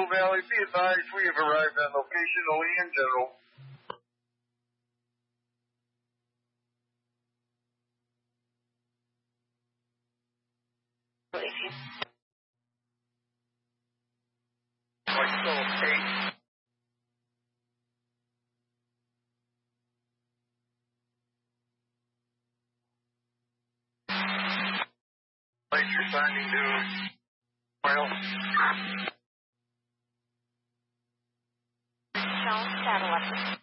Valley. Be advised, we have arrived on location. Olean General. Place responding to oil. Satellite.